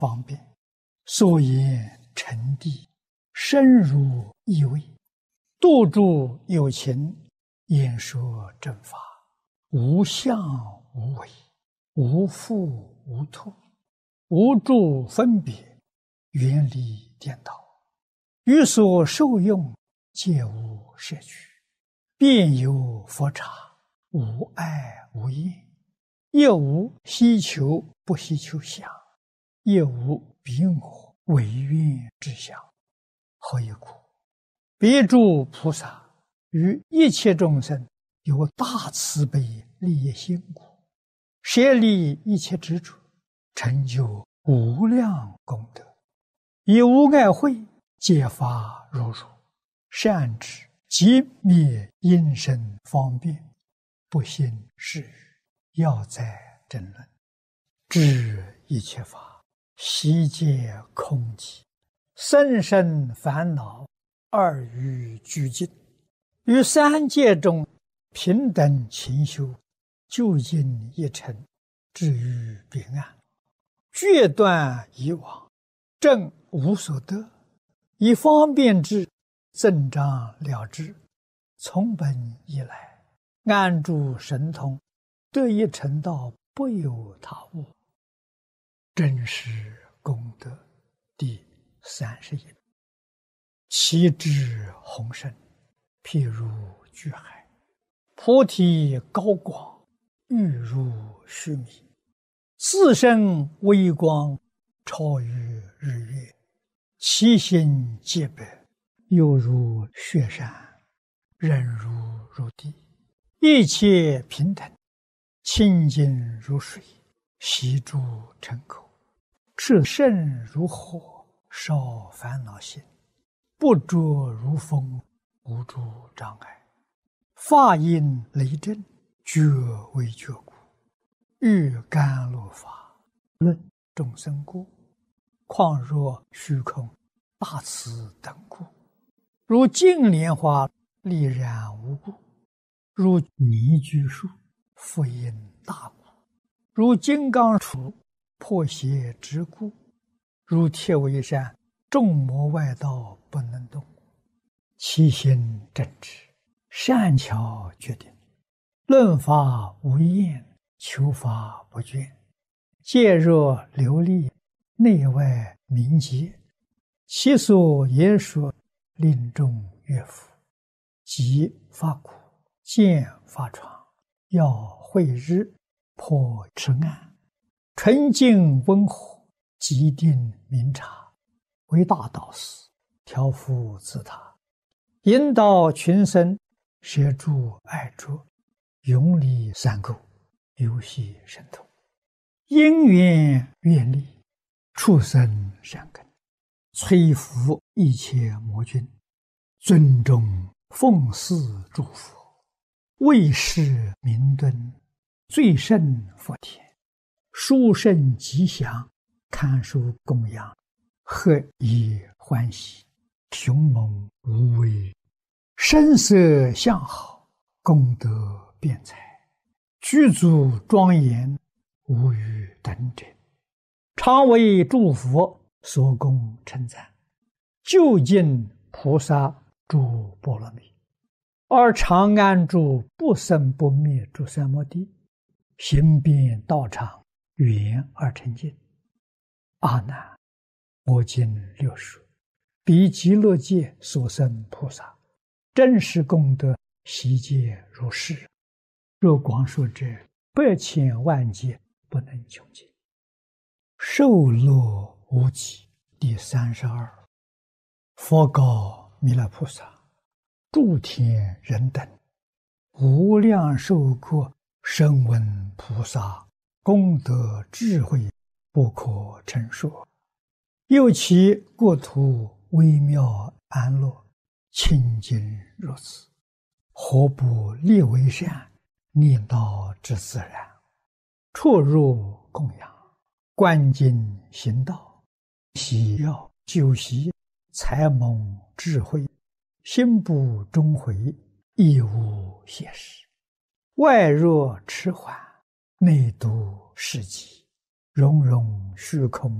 方便，所言成谛，深入意味，度诸有情，演说正法，无相无为，无复无脱，无诸分别，远离颠倒，于所受用皆无摄取，遍有佛刹，无碍无厌，亦无希求不希求相，亦无彼我唯愿之相。何以故？彼诸菩萨于一切众生有大慈悲利益心故，舍离一切执着，成就无量功德，以无碍慧揭发如如，善知即灭因身方便，不信是语，要在争论，知一切法悉皆空寂，甚深烦恼二欲俱尽，于三界中平等勤修，究竟一尘，至于彼岸，决断以往，正无所得，以方便智增长了之，从本以来，安住神通，得一成道，不有他物。真实功德第31。其智宏深，譬如巨海，菩提高广，欲如须弥，自身微光，超于日月，其心洁白，犹如雪山，忍如地，一切平等，清净如水，悉诸尘口，炽盛如火，烧烦恼心，不着如风，无诸障碍，法音雷震，觉为觉故，欲甘露法，论众生故，况若虚空大慈等故，如净莲花丽然无故，如泥居树复因大故，如金刚杵破邪之故，如铁围山众魔外道不能动，其心正直，善巧决定，论法无厌，求法不倦，戒若流利，内外明洁，其所言说，令众悦服，即发苦，见发疮，要慧日，破痴暗，纯净温和，极定明察，为大导师，调伏自他，引导群生，摄诸爱着，永离三垢，游戏神通，因缘愿力，畜生善根，摧伏一切魔君，尊重奉祀诸佛，为世明敦，最胜佛田，殊胜吉祥，堪受供养，何以欢喜，雄猛无畏，声色相好，功德辩才，具足庄严，无与等者，常为诸佛所供称赞，究竟菩萨诸波罗蜜，而常安住不生不灭诸三摩地，行遍道场，圆而成净。阿难，我今略说，彼极乐界所生菩萨，真实功德悉皆如是。若广说者，百千万劫不能穷尽。受乐无极第32。佛告弥勒菩萨：诸天人等，无量寿国声闻菩萨功德智慧不可称说，又其国土微妙安乐，清净如此，何不立为善，念道之自然，出入供养，观经行道，喜要修习，才蒙智慧，心不终回，亦无邪识，外若迟缓，内度世极，融融虚空，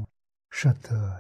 实得